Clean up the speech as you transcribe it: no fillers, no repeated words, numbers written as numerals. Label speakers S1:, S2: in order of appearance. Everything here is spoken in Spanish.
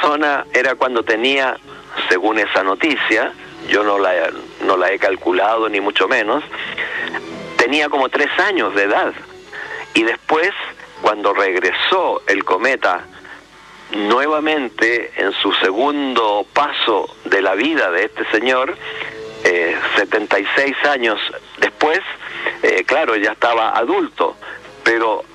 S1: persona era cuando tenía, según esa noticia, yo no la he calculado ni mucho menos, tenía como 3 años de edad. Y después, cuando regresó el cometa nuevamente en su segundo paso de la vida de este señor, 76 años después, claro, ya estaba adulto, pero